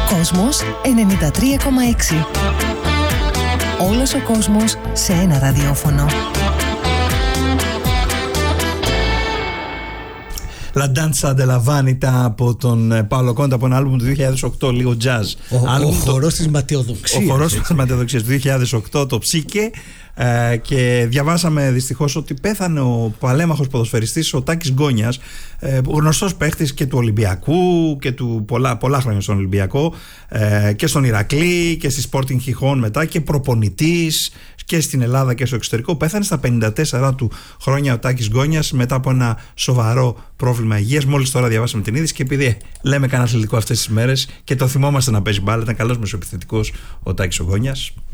Κόσμος 93,6. Όλος ο κόσμος σε ένα ραδιόφωνο. La Danza della Vanità από τον Πάολο Κόντα, από ένα άλμπουμ του 2008, λίγο jazz. Ο χορός της ματαιοδοξίας. Ο χορός της ματαιοδοξίας του 2008, το Ψίκε. Και διαβάσαμε δυστυχώς ότι πέθανε ο παλέμαχος ποδοσφαιριστής ο Τάκης Γκόνιας, γνωστός παίχτης και του Ολυμπιακού και του πολλά χρόνια στον Ολυμπιακό και στον Ηρακλή και στη Sporting Χιχών μετά, και προπονητής και στην Ελλάδα και στο εξωτερικό. Πέθανε στα 54 του χρόνια ο Τάκης Γκόνιας μετά από ένα σοβαρό πρόβλημα υγείας. Μόλις τώρα διαβάσαμε την είδηση, και επειδή λέμε κανένα αθλητικό αυτές τις μέρες και το θυμόμαστε να παίζει μπάλα, ήταν καλός μεσοεπιθετικός ο Τάκης ο Γκόνιας.